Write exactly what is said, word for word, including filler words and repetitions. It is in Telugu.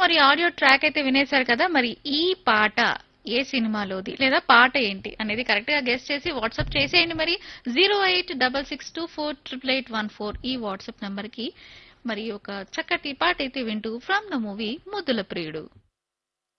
మరి ఆడియో ట్రాక్ అయితే వినేశారు కదా, మరి ఈ పాట ఏ సినిమాలోది లేదా పాట ఏంటి అనేది కరెక్ట్ గా గెస్ట్ చేసి వాట్సాప్ చేసేయండి. మరి zero eight double six two four triple eight one four ఈ వాట్సాప్ నంబర్ కి. మరి ఒక చక్కటి పాట అయితే వింటూ ఫ్రమ్ ద మూవీ ముద్దుల ప్రియుడు.